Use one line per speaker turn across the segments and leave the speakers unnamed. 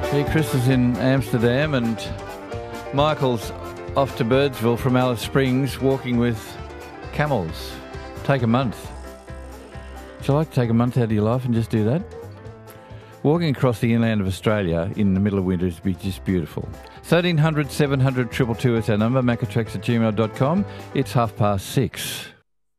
Chris is in Amsterdam and Michael's off to Birdsville from Alice Springs walking with camels. Take a month. Would you like to take a month out of your life and just do that? Walking across the inland of Australia in the middle of winter is just beautiful. 1300 700 222 is our number, macatrex@gmail.com. It's 6:30.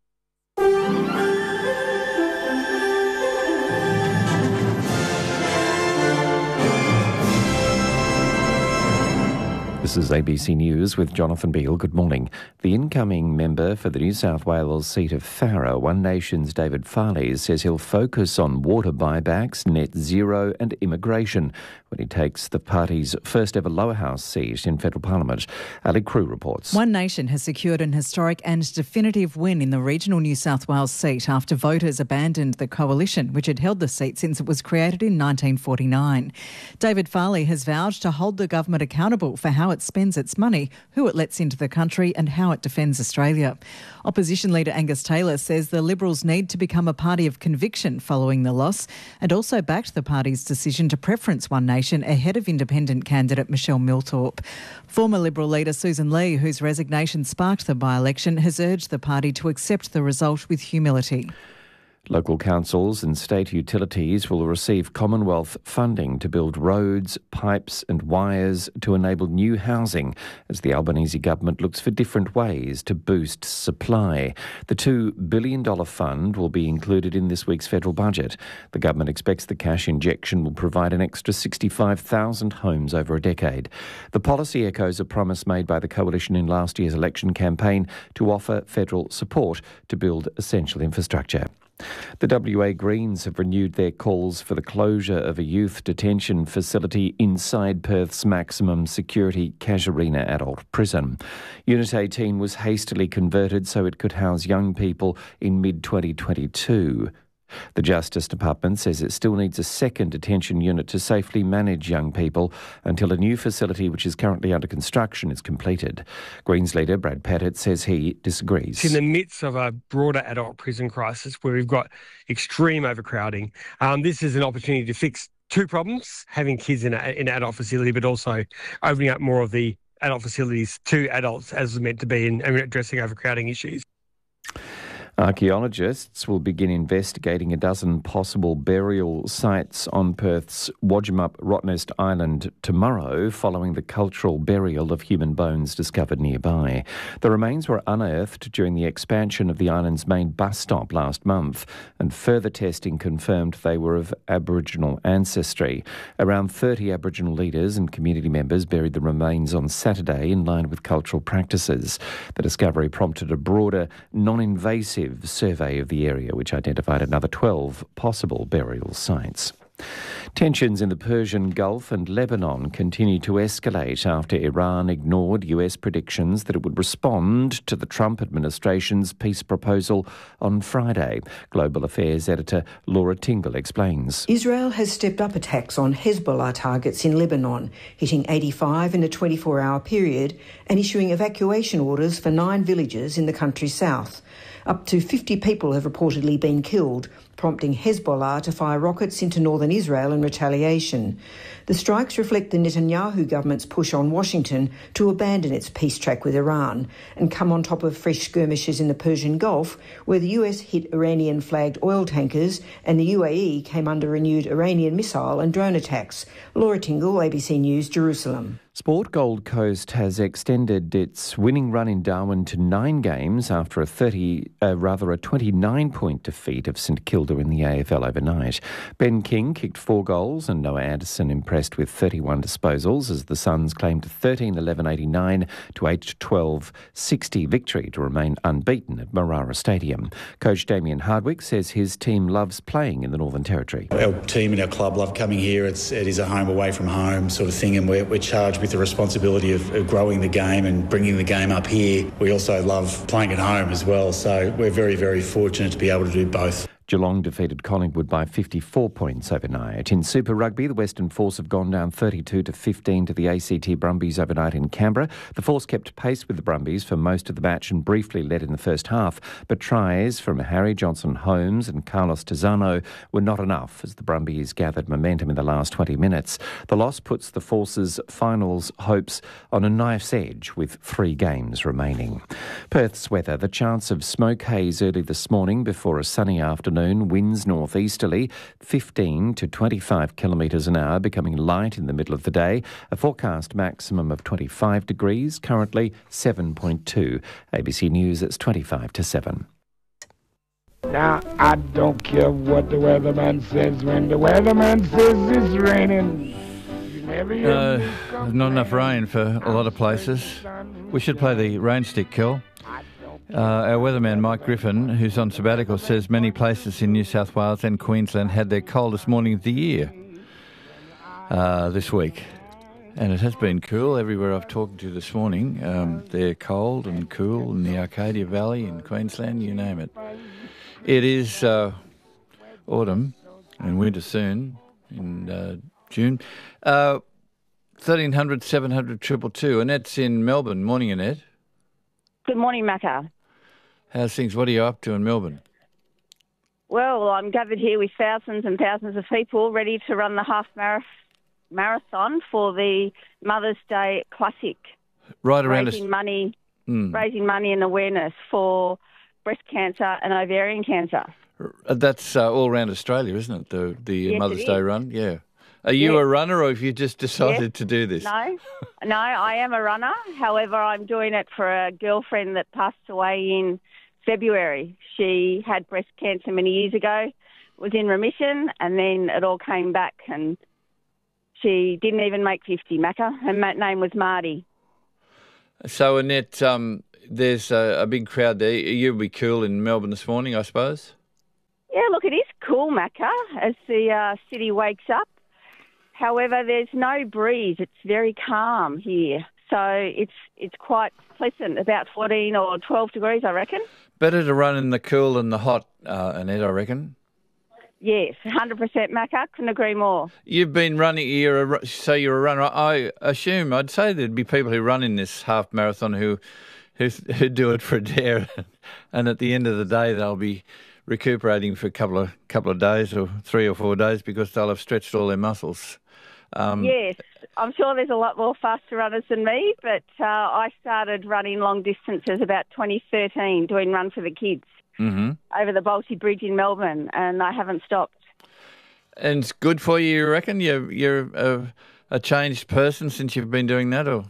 This is ABC News with Jonathan Beale. Good morning. The incoming member for the New South Wales seat of Farrer, One Nation's David Farley, says he'll focus on water buybacks, net zero and immigration when he takes the party's first ever lower house seat in federal parliament. Ali Crew reports.
One Nation has secured an historic and definitive win in the regional New South Wales seat after voters abandoned the coalition, which had held the seat since it was created in 1949. David Farley has vowed to hold the government accountable for how it spends its money, who it lets into the country and how it defends Australia. Opposition leader Angus Taylor says the Liberals need to become a party of conviction following the loss, and also backed the party's decision to preference One Nation ahead of independent candidate Michelle Milthorpe. Former Liberal leader Susan Lee, whose resignation sparked the by-election, has urged the party to accept the result with humility.
Local councils and state utilities will receive Commonwealth funding to build roads, pipes and wires to enable new housing as the Albanese government looks for different ways to boost supply. The $2 billion fund will be included in this week's federal budget. The government expects the cash injection will provide an extra 65,000 homes over a decade. The policy echoes a promise made by the coalition in last year's election campaign to offer federal support to build essential infrastructure. The WA Greens have renewed their calls for the closure of a youth detention facility inside Perth's maximum security Casuarina adult prison. Unit 18 was hastily converted so it could house young people in mid-2022. The Justice Department says it still needs a second detention unit to safely manage young people until a new facility which is currently under construction is completed. Greens leader Brad Pettit says he disagrees.
It's in the midst of a broader adult prison crisis where we've got extreme overcrowding. This is an opportunity to fix two problems, having kids in an adult facility, but also opening up more of the adult facilities to adults as was meant to be and addressing overcrowding issues.
Archaeologists will begin investigating a dozen possible burial sites on Perth's Wadjumup Rottnest Island tomorrow, following the cultural burial of human bones discovered nearby. The remains were unearthed during the expansion of the island's main bus stop last month, and further testing confirmed they were of Aboriginal ancestry. Around 30 Aboriginal leaders and community members buried the remains on Saturday in line with cultural practices. The discovery prompted a broader, non-invasive survey of the area, which identified another 12 possible burial sites. Tensions in the Persian Gulf and Lebanon continue to escalate after Iran ignored US predictions that it would respond to the Trump administration's peace proposal on Friday. Global Affairs editor Laura Tingle explains.
Israel has stepped up attacks on Hezbollah targets in Lebanon, hitting 85 in a 24-hour period and issuing evacuation orders for 9 villages in the country's south. Up to 50 people have reportedly been killed, prompting Hezbollah to fire rockets into northern Israel in retaliation. The strikes reflect the Netanyahu government's push on Washington to abandon its peace track with Iran and come on top of fresh skirmishes in the Persian Gulf, where the US hit Iranian-flagged oil tankers and the UAE came under renewed Iranian missile and drone attacks. Laura Tingle, ABC News, Jerusalem.
Sport Gold Coast has extended its winning run in Darwin to 9 games after a 29-point defeat of St Kilda in the AFL overnight. Ben King kicked 4 goals and Noah Anderson impressed with 31 disposals as the Suns claimed a 13-11-89 to 8-12-60 victory to remain unbeaten at Marara Stadium. Coach Damien Hardwick says his team loves playing in the Northern Territory.
Our team and our club love coming here. It is a home away from home sort of thing, and we're charged with the responsibility of growing the game and bringing the game up here. We also love playing at home as well, so we're very, very fortunate to be able to do both.
Geelong defeated Collingwood by 54 points overnight. In Super Rugby, the Western Force have gone down 32-15 to the ACT Brumbies overnight in Canberra. The Force kept pace with the Brumbies for most of the match and briefly led in the first half, but tries from Harry Johnson-Holmes and Carlos Tizano were not enough as the Brumbies gathered momentum in the last 20 minutes. The loss puts the Force's finals hopes on a knife's edge with 3 games remaining. Perth's weather, the chance of smoke haze early this morning before a sunny afternoon. Winds northeasterly 15 to 25 kilometres an hour, becoming light in the middle of the day. A forecast maximum of 25 degrees, currently 7.2. ABC News, it's 25 to 7.
Now, I don't care what the weatherman says when the weatherman says it's raining.
Not enough rain for a lot of places. We should play the rain stick, Kel. Our weatherman Mike Griffin, who's on sabbatical, says many places in New South Wales and Queensland had their coldest morning of the year this week. And it has been cool everywhere I've talked to this morning. They're cold and cool in the Arcadia Valley, in Queensland, you name it. It is autumn and winter soon in June. 1300 700 222. Annette's in Melbourne. Morning, Annette.
Good morning, Macca.
How's things? What are you up to in Melbourne?
Well, I'm gathered here with thousands and thousands of people ready to run the half marathon for the Mother's Day Classic.
Right around
raising money and awareness for breast cancer and ovarian cancer.
That's all around Australia, isn't it? The
Yes,
Mother's
it
Day
is.
run? Yeah. Are you a runner, or have you just decided to do this?
No, I am a runner. However, I'm doing it for a girlfriend that passed away in February. She had breast cancer many years ago, was in remission, and then it all came back, and she didn't even make 50, Macca. Her name was Marty.
So, Annette, there's a big crowd there. You'll be cool in Melbourne this morning, I suppose?
Yeah, look, it is cool, Macca, as the city wakes up. However, there's no breeze. It's very calm here. So it's quite pleasant, about 14 or 12 degrees, I reckon.
Better to run in the cool than the hot, Annette, I reckon.
Yes, 100%, Macca. Couldn't agree more.
You've been running, you're a runner. I assume, I'd say there'd be people who run in this half marathon who do it for a dare, and at the end of the day they'll be recuperating for a couple of days or 3 or 4 days because they'll have stretched all their muscles.
Yes, I'm sure there's a lot more faster runners than me, but I started running long distances about 2013, doing Run for the Kids over the Balti Bridge in Melbourne, and I haven't stopped.
And it's good for you, you reckon? You're a changed person since you've been doing that, or?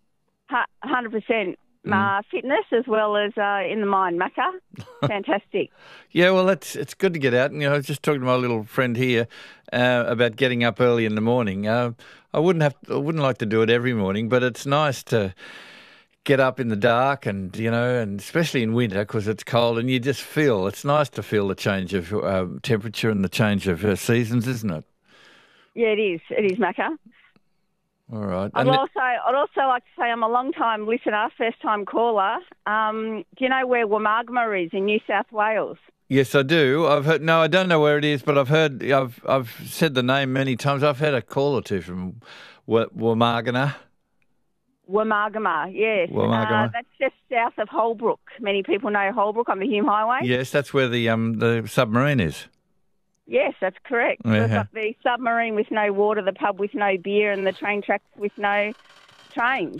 100%. Fitness as well as in the mind, Macca. Fantastic.
Yeah, well, it's good to get out. And, I was just talking to my little friend here about getting up early in the morning. I wouldn't like to do it every morning, but it's nice to get up in the dark and, and especially in winter because it's cold and you just it's nice to feel the change of temperature and the change of seasons, isn't it?
Yeah, it is. It is, Macca.
All right.
I'd also like to say I'm a long-time listener, first-time caller. Do you know where Womargama is in New South Wales?
Yes, I do. I've heard. No, I don't know where it is, but I've said the name many times. I've had a call or two from Womargama.
Womargama, yes.
Womargama.
That's just south of Holbrook. Many people know Holbrook on the Hume Highway.
Yes, that's where the submarine is.
Yes, that's correct.
Yeah.
We've got the submarine with no water, the pub with no beer, and the train tracks with no trains.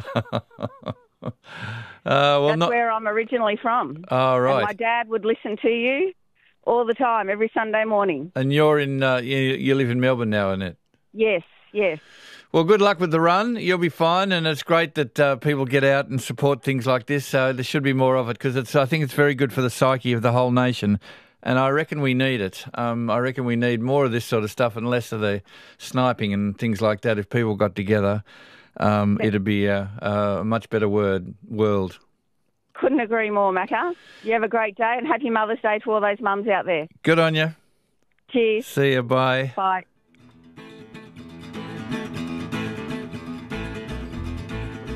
That's where I'm originally from.
Oh, right.
And my dad would listen to you all the time, every Sunday morning.
And you're in, you live in Melbourne now, Annette?
Yes.
Well, good luck with the run. You'll be fine, and it's great that people get out and support things like this. There should be more of it because I think it's very good for the psyche of the whole nation. And I reckon we need it. I reckon we need more of this sort of stuff and less of the sniping and things like that. If people got together, it'd be a much better world.
Couldn't agree more, Macca. You have a great day and happy Mother's Day to all those mums out there.
Good on you.
Cheers.
See you. Bye.
Bye.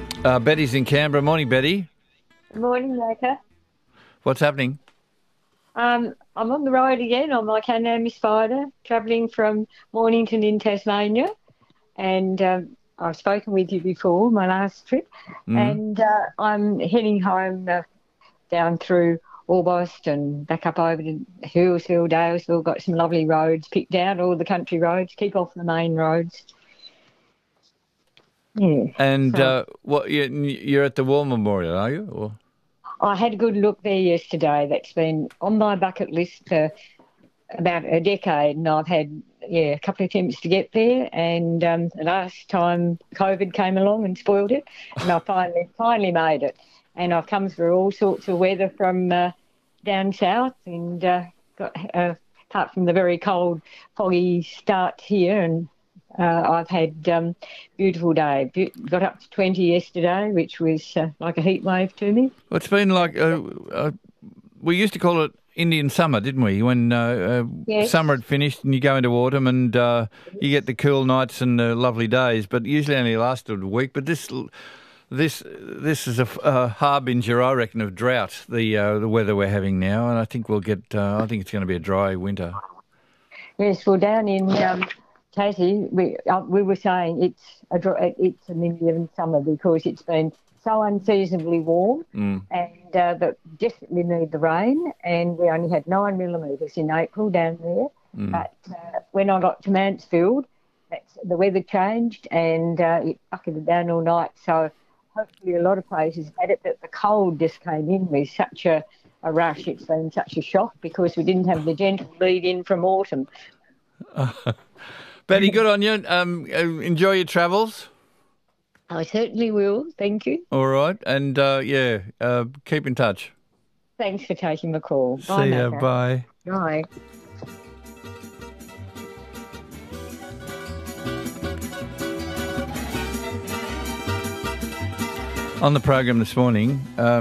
Betty's in Canberra. Morning, Betty.
Morning, Macca.
What's happening?
I'm on the road again. I'm like Hanami Spider, travelling from Mornington in Tasmania. And I've spoken with you before, my last trip. And I'm heading home down through Orbost and back up over to Hillsville, Dalesville. Got some lovely roads picked out, all the country roads. Keep off the main roads. Yeah.
And what you're at the War Memorial, are you? Or?
I had a good look there yesterday. That's been on my bucket list for about a decade, and I've had a couple of attempts to get there. And the last time COVID came along and spoiled it, and I finally made it. And I've come through all sorts of weather from down south, and got apart from the very cold, foggy start here, and I've had beautiful day. Got up to 20 yesterday, which was like a heat wave to me.
Well, it's been like we used to call it Indian summer, didn't we? When
Yes.
summer had finished and you go into autumn and you get the cool nights and the lovely days, but usually only lasted a week. But this is a harbinger, I reckon, of drought. The weather we're having now, and I think we'll get. I think it's going to be a dry winter.
Yes, well, down in Tassie, we were saying it's an Indian summer because it's been so unseasonably warm and that desperately need the rain, and we only had 9 millimetres in April down there. But when I got to Mansfield, the weather changed and it bucketed down all night. So hopefully a lot of places had it, but the cold just came in with such a rush. It's been such a shock because we didn't have the gentle lead in from autumn.
Betty, good on you. Enjoy your travels.
I certainly will. Thank you.
All right. And, keep in touch.
Thanks for taking the call. Bye,
See ya.
Macca.
Bye.
Bye.
On the program this morning,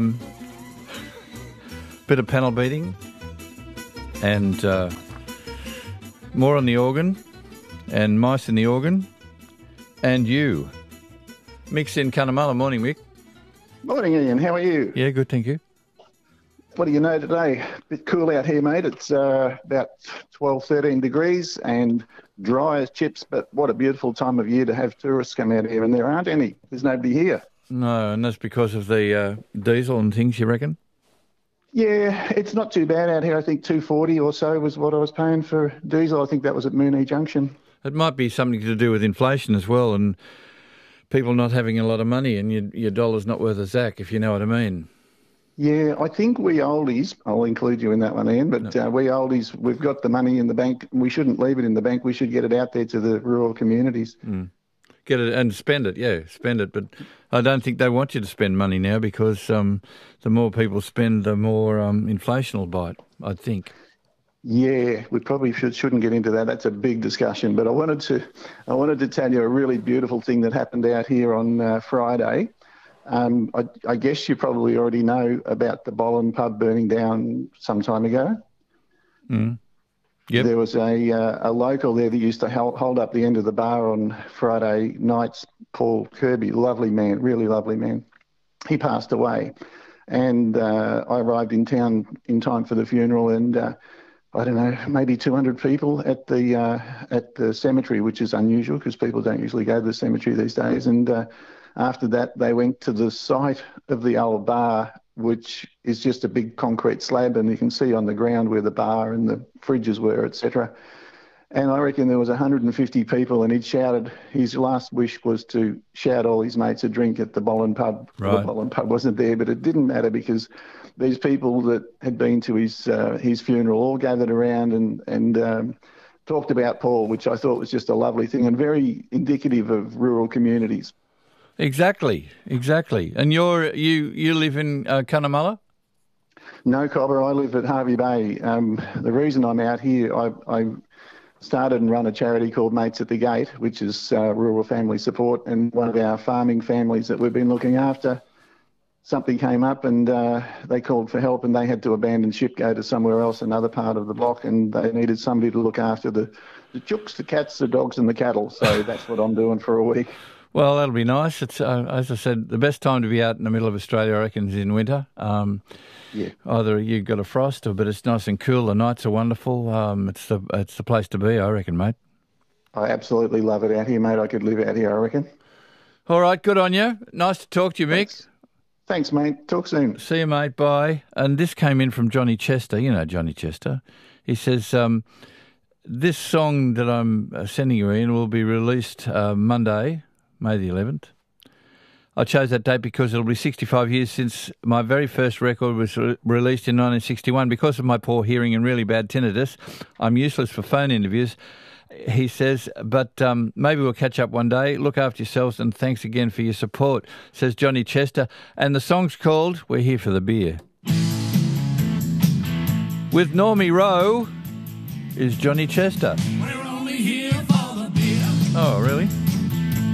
bit of panel beating and more on the organ and mice in the organ and you. Mick's in Cunnamulla. Morning, Mick.
Morning, Ian. How are you?
Yeah, good, thank you.
What do you know today? A bit cool out here, mate. It's about 12, 13 degrees and dry as chips, but what a beautiful time of year to have tourists come out here, and there aren't any. There's nobody here.
No, and that's because of the diesel and things, you reckon?
Yeah, it's not too bad out here. I think $2.40 or so was what I was paying for diesel. I think that was at Moonee Junction.
It might be something to do with inflation as well and people not having a lot of money and your dollar's not worth a zack, if you know what I mean.
Yeah, I think we oldies, I'll include you in that one, Ian, but we oldies, we've got the money in the bank. We shouldn't leave it in the bank. We should get it out there to the rural communities.
Get it and spend it, spend it. But I don't think they want you to spend money now because the more people spend, the more inflation will bite, I think.
Yeah, we probably shouldn't get into that. That's a big discussion. But I wanted to tell you a really beautiful thing that happened out here on Friday. I guess you probably already know about the Bollin pub burning down some time ago.
Yep.
There was a local there that used to hold up the end of the bar on Friday nights, Paul Kirby, lovely man, really lovely man. He passed away. And I arrived in town in time for the funeral and I don't know, maybe 200 people at the cemetery, which is unusual because people don't usually go to the cemetery these days. And after that, they went to the site of the old bar, which is just a big concrete slab, and you can see on the ground where the bar and the fridges were, etc. And I reckon there was 150 people, and he'd shouted, his last wish was to shout all his mates a drink at the Bollin pub.
Right.
The Bollin pub wasn't there, but it didn't matter because these people that had been to his funeral all gathered around and talked about Paul, which I thought was just a lovely thing and very indicative of rural communities.
Exactly. And you live in Cunnamulla?
No, Cobber, I live at Harvey Bay. The reason I'm out here, I started and run a charity called Mates at the Gate, which is rural family support, and one of our farming families that we've been looking after, something came up and they called for help and they had to abandon ship, go to somewhere else, another part of the block, and they needed somebody to look after the chooks, the cats, the dogs and the cattle. So that's what I'm doing for a week.
Well, that'll be nice. It's as I said, the best time to be out in the middle of Australia, I reckon, is in winter.
Yeah.
Either you've got a frost, but it's nice and cool. The nights are wonderful. It's the place to be, I reckon, mate.
I absolutely love it out here, mate. I could live out here, I reckon.
All right, good on you. Nice to talk to you, Mick.
Thanks, mate. Talk soon.
See you, mate. Bye. And this came in from Johnny Chester. You know Johnny Chester. He says, this song that I'm sending you in will be released Monday, May the 11th. I chose that date because it'll be 65 years since my very first record was released in 1961. Because of my poor hearing and really bad tinnitus, I'm useless for phone interviews, he says, but maybe we'll catch up one day. Look after yourselves and thanks again for your support, says Johnny Chester. And the song's called We're Here for the Beer. With Normie Rowe is Johnny Chester.
We're only here for the beer.
Oh, really?